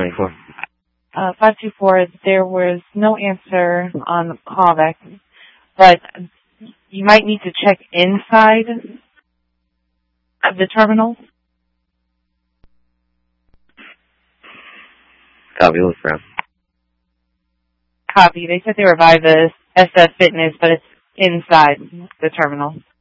524. 524, there was no answer on the callback, but you might need to check inside of the terminal. Copy, look for him. Copy. They said they were by the SF Fitness, but it's inside the terminal.